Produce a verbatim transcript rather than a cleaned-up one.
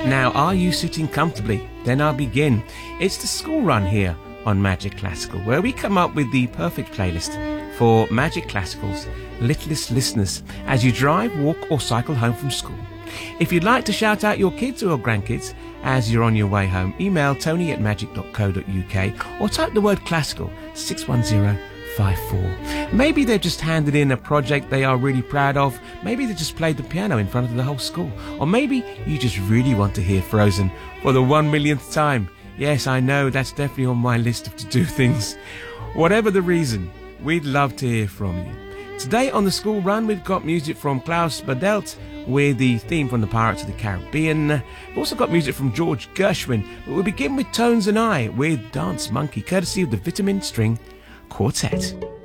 Now, are you sitting comfortably? Then I'll begin. It's the school run here on Magic Classical, where we come up with the perfect playlist for Magic Classical's littlest listeners as you drive, walk or cycle home from school. If you'd like to shout out your kids or grandkids as you're on your way home, email tony at magic dot co dot uk or type the word classical six one zero five four. Maybe they've just handed in a project they are really proud of. Maybe they just played the piano in front of the whole school. Or maybe you just really want to hear Frozen for the one millionth time. Yes, I know, that's definitely on my list of to-do things. Whatever the reason, we'd love to hear from you. Today on the school run, we've got music from Klaus Badelt with the theme from the Pirates of the Caribbean. We've also got music from George Gershwin, but we'll begin with Tones and I with Dance Monkey, courtesy of the Vitamin String Quartet.